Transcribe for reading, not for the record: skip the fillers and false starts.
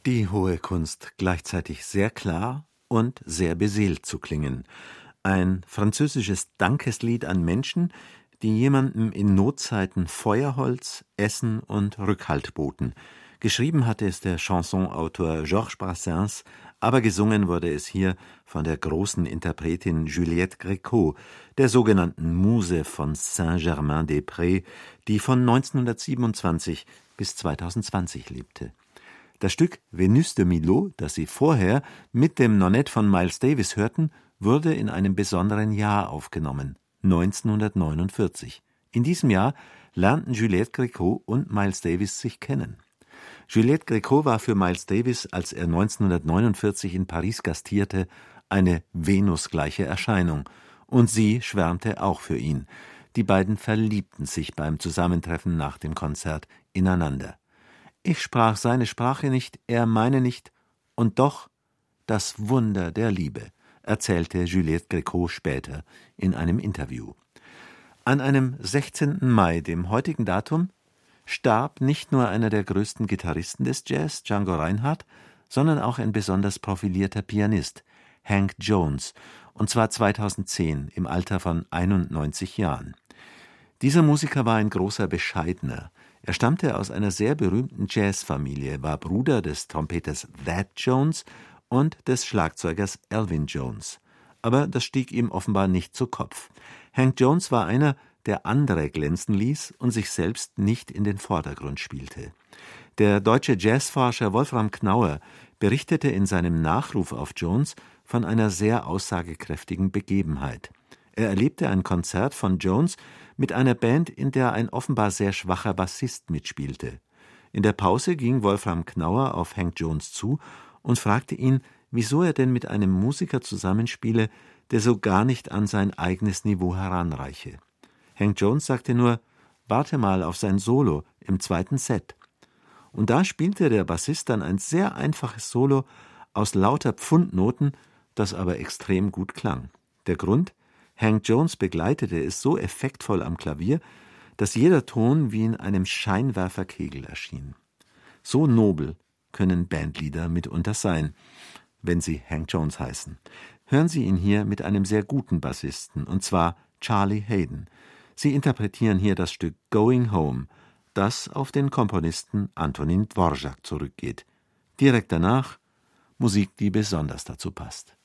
Die hohe Kunst, gleichzeitig sehr klar und sehr beseelt zu klingen. Ein französisches Dankeslied an Menschen, die jemandem in Notzeiten Feuerholz, Essen und Rückhalt boten. Geschrieben hatte es der Chansonautor Georges Brassens, aber gesungen wurde es hier von der großen Interpretin Juliette Gréco, der sogenannten Muse von Saint-Germain-des-Prés, die von 1927 bis 2020 lebte. Das Stück Venus de Milo, das Sie vorher mit dem Nonet von Miles Davis hörten, wurde in einem besonderen Jahr aufgenommen, 1949. In diesem Jahr lernten Juliette Gréco und Miles Davis sich kennen. Juliette Gréco war für Miles Davis, als er 1949 in Paris gastierte, eine venusgleiche Erscheinung, und sie schwärmte auch für ihn. Die beiden verliebten sich beim Zusammentreffen nach dem Konzert ineinander. Ich sprach seine Sprache nicht, er meine nicht, und doch das Wunder der Liebe, erzählte Juliette Gréco später in einem Interview. An einem 16. Mai, dem heutigen Datum, starb nicht nur einer der größten Gitarristen des Jazz, Django Reinhardt, sondern auch ein besonders profilierter Pianist, Hank Jones, und zwar 2010 im Alter von 91 Jahren. Dieser Musiker war ein großer Bescheidener. Er stammte aus einer sehr berühmten Jazzfamilie, war Bruder des Trompeters Thad Jones und des Schlagzeugers Elvin Jones. Aber das stieg ihm offenbar nicht zu Kopf. Hank Jones war einer, der andere glänzen ließ und sich selbst nicht in den Vordergrund spielte. Der deutsche Jazzforscher Wolfram Knauer berichtete in seinem Nachruf auf Jones von einer sehr aussagekräftigen Begebenheit. Er erlebte ein Konzert von Jones mit einer Band, in der ein offenbar sehr schwacher Bassist mitspielte. In der Pause ging Wolfram Knauer auf Hank Jones zu und fragte ihn, wieso er denn mit einem Musiker zusammenspiele, der so gar nicht an sein eigenes Niveau heranreiche. Hank Jones sagte nur, warte mal auf sein Solo im zweiten Set. Und da spielte der Bassist dann ein sehr einfaches Solo aus lauter Pfundnoten, das aber extrem gut klang. Der Grund? Hank Jones begleitete es so effektvoll am Klavier, dass jeder Ton wie in einem Scheinwerferkegel erschien. So nobel können Bandlieder mitunter sein, wenn sie Hank Jones heißen. Hören Sie ihn hier mit einem sehr guten Bassisten, und zwar Charlie Haden. Sie interpretieren hier das Stück Going Home, das auf den Komponisten Antonin Dvorak zurückgeht. Direkt danach Musik, die besonders dazu passt.